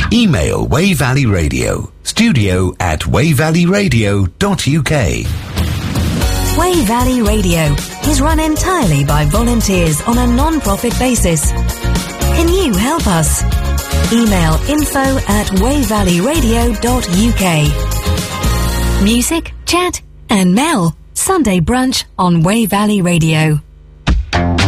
Email Wey Valley Radio, studio@wayvalleyradio.uk. Wey Valley Radio is run entirely by volunteers on a non-profit basis. Can you help us? Email info@wayvalleyradio.uk. Music, chat and Mel. Sunday brunch on Wey Valley Radio.